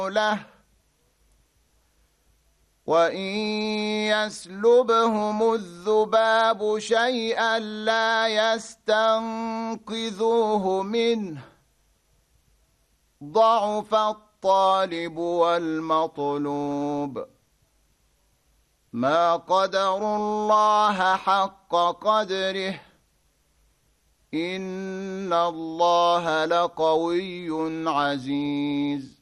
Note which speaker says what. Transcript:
Speaker 1: له وإن يسلبهم الذباب شيئا لا يستنقذوه منه ضعف الطالب والمطلوب ما قدروا الله حق قدره إن الله لقوي عزيز